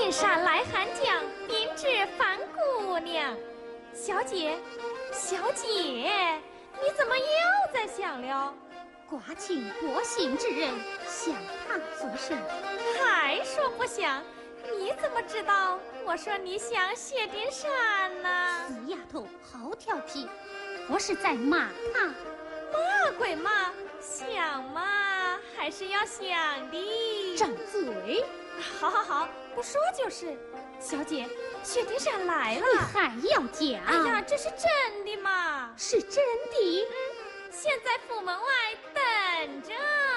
金沙来寒江，宾至樊姑娘。小姐，小姐，你怎么又在想了？ 寡情薄幸之人，想他作甚？ 还说不想？你怎么知道我说你想薛丁山呢？ 死丫头，好调皮！我是在骂他。 骂归骂，想嘛还是要想的。 张嘴！ 好好好，不说就是。小姐，薛丁山来了。 你还要讲？ 哎呀，这是真的嘛？ 是真的。 现在府门外等着。